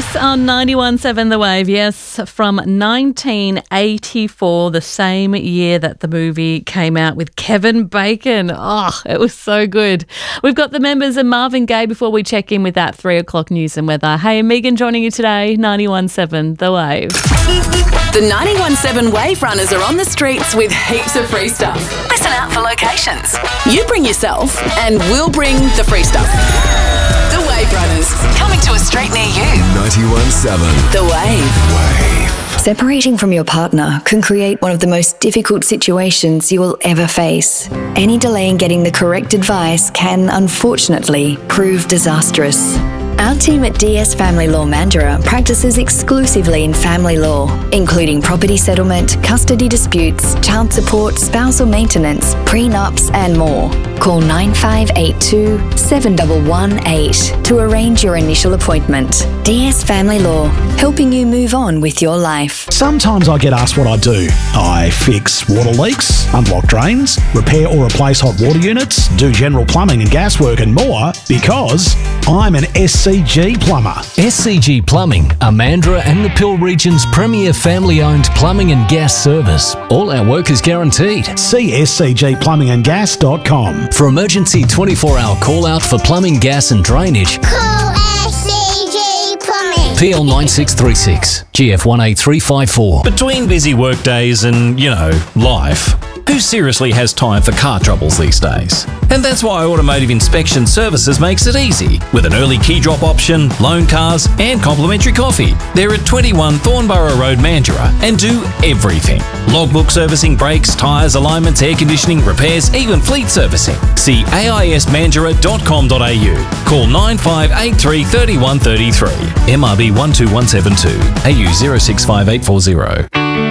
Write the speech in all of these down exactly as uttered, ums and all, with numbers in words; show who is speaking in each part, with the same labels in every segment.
Speaker 1: This on ninety-one point seven The Wave, yes, from nineteen eighty-four, the same year that the movie came out with Kevin Bacon. Oh, it was so good. We've got the members of Marvin Gaye before we check in with that three o'clock news and weather. Hey, Megan joining you today, ninety-one point seven The Wave.
Speaker 2: The ninety-one point seven Wave Runners are on the streets with heaps of free stuff. Listen out for locations. You bring yourself and we'll bring the free stuff. The Wave Runners, coming to a street near you.
Speaker 3: ninety-one point seven
Speaker 2: The Wave.
Speaker 3: Wave.
Speaker 4: Separating from your partner can create one of the most difficult situations you will ever face. Any delay in getting the correct advice can, unfortunately, prove disastrous. Our team at D S Family Law Mandurah practices exclusively in family law, including property settlement, custody disputes, child support, spousal maintenance, prenups, and more. Call nine five eight two, seven one one eight to arrange your initial appointment. D S Family Law, helping you move on with your life.
Speaker 5: Sometimes I get asked what I do. I fix water leaks, unblock drains, repair or replace hot water units, do general plumbing and gas work and more because I'm an S C G plumber.
Speaker 6: S C G Plumbing are Mandurah and the Peel region's premier family-owned plumbing and gas service. All our work is guaranteed.
Speaker 5: See s c g plumbing and gas dot com.
Speaker 6: For emergency twenty-four hour call-out for plumbing, gas and drainage,
Speaker 7: Call S C G Plumbing.
Speaker 6: P L nine six three six, G F one eight three five four.
Speaker 8: Between busy work days and, you know, life, who seriously has time for car troubles these days? And that's why Automotive Inspection Services makes it easy, with an early key drop option, loan cars, and complimentary coffee. They're at twenty-one Thornborough Road, Mandurah, and do everything. Logbook servicing, brakes, tyres, alignments, air conditioning, repairs, even fleet servicing. See a i s mandurah dot com dot a u. Call nine five eight three, three one three three. M R B one two one seven two. A U zero six five eight four zero.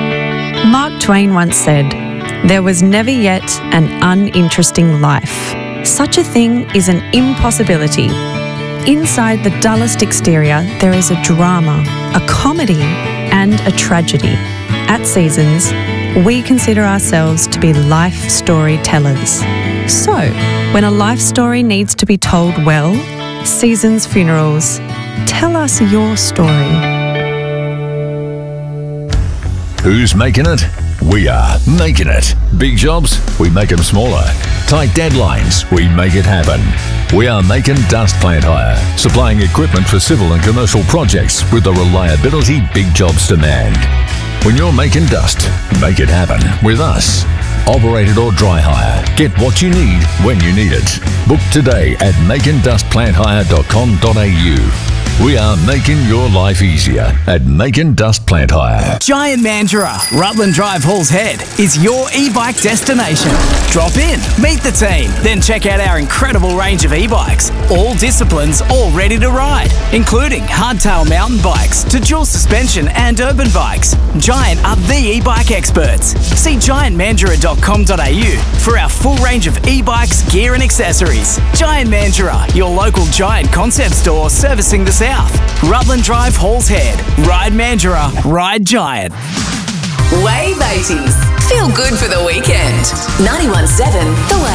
Speaker 9: Mark Twain once said, "There was never yet an uninteresting life. Such a thing is an impossibility. Inside the dullest exterior, there is a drama, a comedy, and a tragedy. At Seasons, we consider ourselves to be life storytellers. So, when a life story needs to be told well, Seasons Funerals, tell us your story."
Speaker 3: Who's making it? We are making it. Big jobs, we make them smaller. Tight deadlines, we make it happen. We are making Dust Plant Hire, supplying equipment for civil and commercial projects with the reliability big jobs demand. When you're making dust, make it happen with us. Operated or dry hire. Get what you need when you need it. Book today at making dust plant hire dot com dot a u. We are making your life easier at Making Dust Plant Hire.
Speaker 10: Giant Mandurah, Rutland Drive, Halls Head, is your e-bike destination. Drop in, meet the team, then check out our incredible range of e-bikes. All disciplines, all ready to ride, including hardtail mountain bikes to dual suspension and urban bikes. Giant are the e-bike experts. See giant mandurah dot com dot a u for our full range of e-bikes, gear and accessories. Giant Mandurah, your local Giant concept store servicing the South. Rutland Drive, Halls Head. Ride Mandurah, ride Giant.
Speaker 2: Wave eighties. Feel good for the weekend. ninety-one point seven The Wave.